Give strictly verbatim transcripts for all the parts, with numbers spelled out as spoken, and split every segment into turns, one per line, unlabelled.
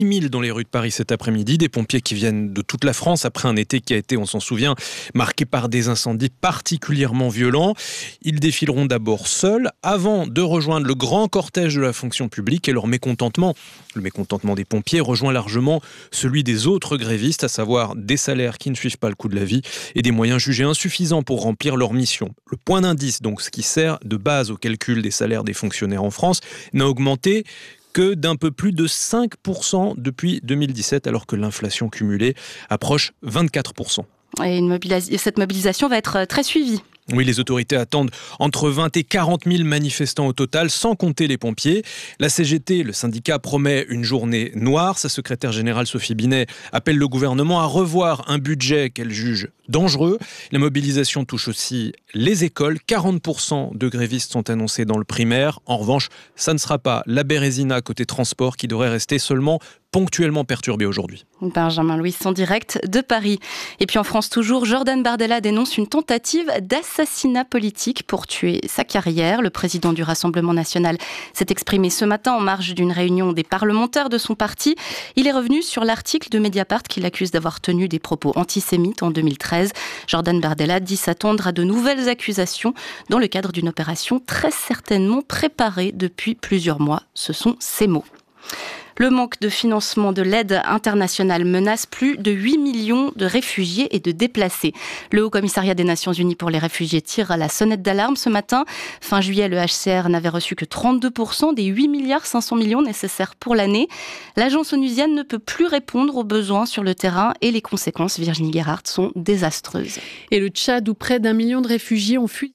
mille dans les rues de Paris cet après-midi, des pompiers qui viennent de toute la France après un été qui a été, on s'en souvient, marqué par des incendies particulièrement violents. Ils défileront d'abord seuls avant de rejoindre le grand cortège de la fonction publique et leur mécontentement. Le mécontentement des pompiers rejoint largement celui des autres grévistes, à savoir des salaires qui ne suivent pas le coût de la vie et des moyens jugés insuffisants pour remplir leur mission. Le point d'indice, donc ce qui sert de base au calcul des salaires des fonctionnaires en France, n'a augmenté que d'un peu plus de cinq pour cent depuis deux mille dix-sept, alors que l'inflation cumulée approche vingt-quatre pour cent.
Et une mobilis- cette mobilisation va être très suivie.
Oui, les autorités attendent entre vingt et quarante mille manifestants au total, sans compter les pompiers. La C G T, le syndicat, promet une journée noire. Sa secrétaire générale, Sophie Binet, appelle le gouvernement à revoir un budget qu'elle juge dangereux. La mobilisation touche aussi les écoles. quarante pour cent de grévistes sont annoncés dans le primaire. En revanche, ça ne sera pas la Bérésina côté transport qui devrait rester seulement ponctuellement perturbé aujourd'hui.
Benjamin Louis en direct de Paris. Et puis en France toujours, Jordan Bardella dénonce une tentative d'assassinat politique pour tuer sa carrière. Le président du Rassemblement national s'est exprimé ce matin en marge d'une réunion des parlementaires de son parti. Il est revenu sur l'article de Mediapart qui l'accuse d'avoir tenu des propos antisémites en deux mille treize. Jordan Bardella dit s'attendre à de nouvelles accusations dans le cadre d'une opération très certainement préparée depuis plusieurs mois. Ce sont ses mots. Le manque de financement de l'aide internationale menace plus de huit millions de réfugiés et de déplacés. Le Haut-Commissariat des Nations Unies pour les réfugiés tire à la sonnette d'alarme ce matin. Fin juillet, le H C R n'avait reçu que trente-deux pour cent des huit milliards cinq cents millions nécessaires pour l'année. L'agence onusienne ne peut plus répondre aux besoins sur le terrain et les conséquences, Virginie Guérard, sont désastreuses.
Et le Tchad, où près d'un million de réfugiés ont fui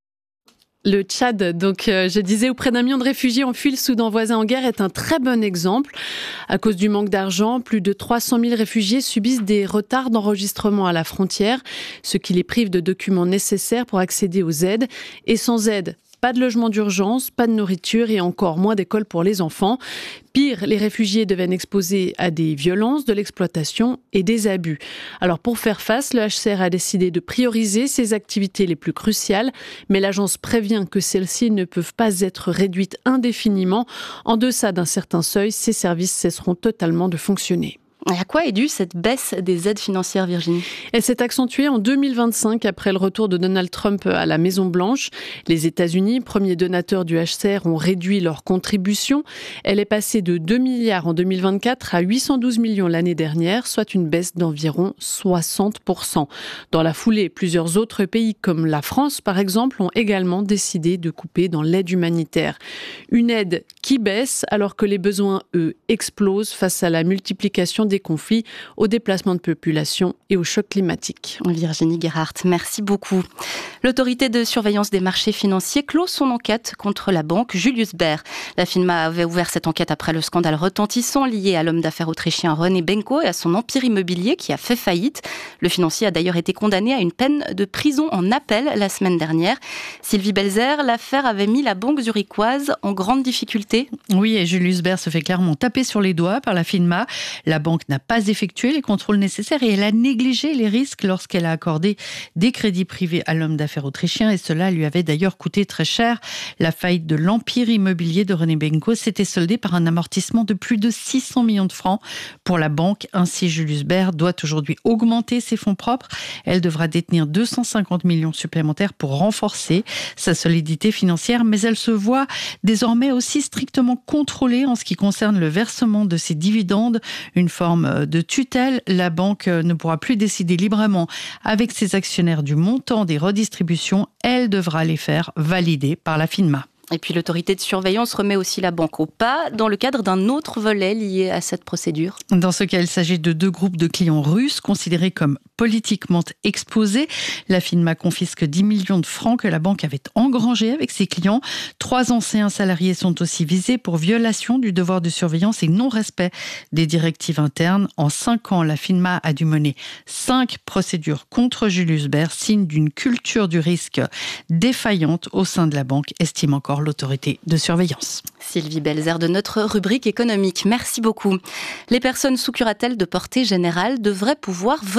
Le Tchad, donc euh, je disais, où près d'un million de réfugiés ont fui le Soudan voisin en guerre, est un très bon exemple. À cause du manque d'argent, plus de trois cent mille réfugiés subissent des retards d'enregistrement à la frontière, ce qui les prive de documents nécessaires pour accéder aux aides. Et sans aide, pas de logement d'urgence, pas de nourriture et encore moins d'école pour les enfants. Pire, les réfugiés deviennent exposés à des violences, de l'exploitation et des abus. Alors pour faire face, le H C R a décidé de prioriser ses activités les plus cruciales, mais l'agence prévient que celles-ci ne peuvent pas être réduites indéfiniment. En deçà d'un certain seuil, ces services cesseront totalement de fonctionner.
Et à quoi est due cette baisse des aides financières, Virginie ?
Elle s'est accentuée en deux mille vingt-cinq après le retour de Donald Trump à la Maison-Blanche. Les États-Unis, premiers donateurs du H C R, ont réduit leur contribution. Elle est passée de deux milliards en deux mille vingt-quatre à huit cent douze millions l'année dernière, soit une baisse d'environ soixante pour cent. Dans la foulée, plusieurs autres pays comme la France, par exemple, ont également décidé de couper dans l'aide humanitaire. Une aide qui baisse alors que les besoins, eux, explosent face à la multiplication des des conflits, au déplacement de population et au choc climatique.
Virginie Guérard, merci beaucoup. L'autorité de surveillance des marchés financiers clôt son enquête contre la banque Julius Baer. La FINMA avait ouvert cette enquête après le scandale retentissant lié à l'homme d'affaires autrichien René Benko et à son empire immobilier qui a fait faillite. Le financier a d'ailleurs été condamné à une peine de prison en appel la semaine dernière. Sylvie Belzer, l'affaire avait mis la banque zurichoise en grande difficulté.
Oui, et Julius Baer se fait clairement taper sur les doigts par la FINMA. La banque n'a pas effectué les contrôles nécessaires et elle a négligé les risques lorsqu'elle a accordé des crédits privés à l'homme d'affaires autrichien et cela lui avait d'ailleurs coûté très cher. La faillite de l'empire immobilier de René Benko s'était soldée par un amortissement de plus de six cents millions de francs pour la banque. Ainsi, Julius Baer doit aujourd'hui augmenter ses fonds propres. Elle devra détenir deux cent cinquante millions supplémentaires pour renforcer sa solidité financière, mais elle se voit désormais aussi strictement contrôlée en ce qui concerne le versement de ses dividendes, une forme de tutelle. La banque ne pourra plus décider librement avec ses actionnaires du montant des redistributions. Elle devra les faire valider par la FINMA.
Et puis l'autorité de surveillance remet aussi la banque au pas dans le cadre d'un autre volet lié à cette procédure.
Dans ce cas, il s'agit de deux groupes de clients russes considérés comme politiquement exposés. La FINMA confisque dix millions de francs que la banque avait engrangés avec ses clients. Trois anciens salariés sont aussi visés pour violation du devoir de surveillance et non-respect des directives internes. En cinq ans, la FINMA a dû mener cinq procédures contre Julius Baer, signe d'une culture du risque défaillante au sein de la banque, estime encore l'autorité de surveillance.
Sylvie Belzer de notre rubrique économique. Merci beaucoup. Les personnes sous curatelle de portée générale devraient pouvoir voter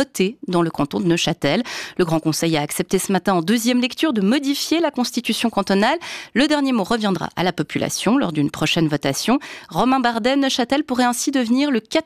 dans le canton de Neuchâtel. Le Grand Conseil a accepté ce matin en deuxième lecture de modifier la constitution cantonale. Le dernier mot reviendra à la population lors d'une prochaine votation. Romain Bardet, Neuchâtel pourrait ainsi devenir le